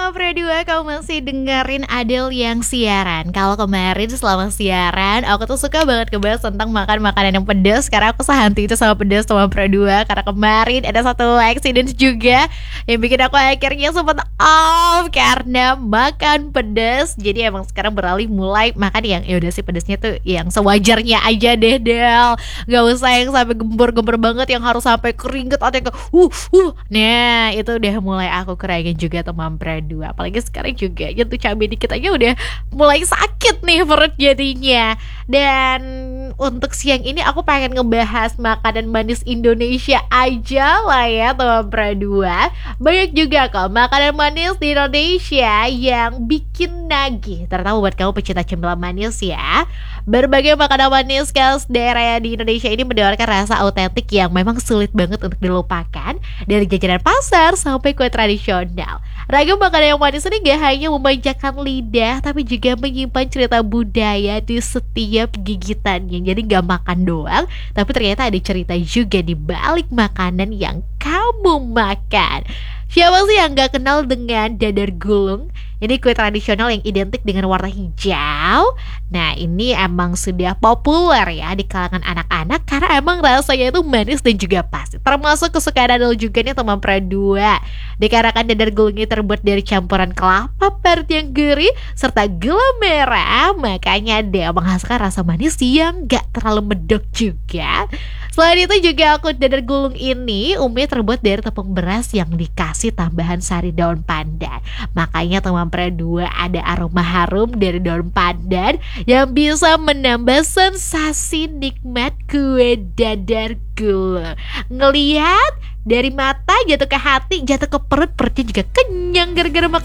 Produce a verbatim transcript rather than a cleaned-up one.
Teman Pro dua, kamu masih dengerin Adele yang siaran. Kalau kemarin selama siaran, aku tuh suka banget ngebahas tentang makan makanan yang pedas, karena aku sehanti itu sama pedas Teman Pro dua. Karena kemarin ada satu accident juga yang bikin aku akhirnya sempat off karena makan pedas. Jadi emang sekarang beralih mulai makan yang yaudah sih pedasnya tuh yang sewajarnya aja deh, Del. Gak usah yang sampai gembur-gembur banget, yang harus sampai keringet atau yang ke uh uh. Nah itu udah mulai aku kurangin juga Teman Pro dua. Apalagi sekarang juga nyentuh cabai dikit aja udah mulai sakit nih perut jadinya. Dan untuk siang ini aku pengen ngebahas makanan manis Indonesia aja lah ya Teman Pro dua. Banyak juga kok makanan manis di Indonesia yang bikin nagih, terutama buat kamu pecinta cemilan manis ya. Berbagai makanan manis khas daerah di Indonesia ini menawarkan rasa autentik yang memang sulit banget untuk dilupakan, dari jajanan pasar sampai kue tradisional. Ragam makanan yang manis ini gak hanya memanjakan lidah, tapi juga menyimpan cerita budaya di setiap gigitannya. Jadi gak makan doang, tapi ternyata ada cerita juga di balik makanan yang kamu makan. Siapa sih yang gak kenal dengan dadar gulung? Ini kue tradisional yang identik dengan warna hijau. Nah ini emang sudah populer ya di kalangan anak-anak, karena emang rasanya itu manis dan juga pasti. Termasuk kesukaan Adele juga nih Teman Pro dua. Dikarenakan dadar gulung ini terbuat dari campuran kelapa parut yang gurih serta gula merah, makanya dia menghasilkan rasa manis yang gak terlalu medok juga. Selain itu juga akut dadar gulung ini umumnya terbuat dari tepung beras yang dikasih tambahan sari daun pandan. Makanya Teman Pro dua ada aroma harum dari daun pandan yang bisa menambah sensasi nikmat kue dadar gulung. Ngelihat dari mata jatuh ke hati, jatuh ke perut, perutnya juga kenyang gara-gara makan